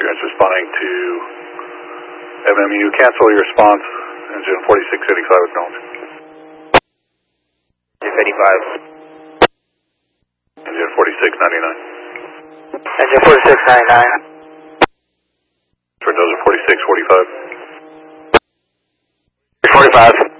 interference responding to MMU. Cancel your response. Engine 4685 acknowledged. 55. Engine 4699. Engine 4699. For those are 4645. 45.